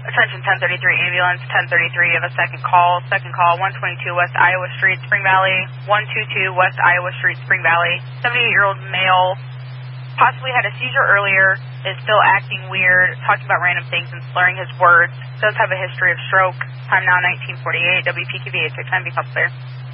Attention 1033 ambulance, 1033 of a second call. Second call, 122 West Iowa Street, Spring Valley. 122 West Iowa Street, Spring Valley. 78-year-old male, possibly had a seizure earlier, is still acting weird, talking about random things and slurring his words. Does have a history of stroke. Time now 1948. WPQB 869, be called clear.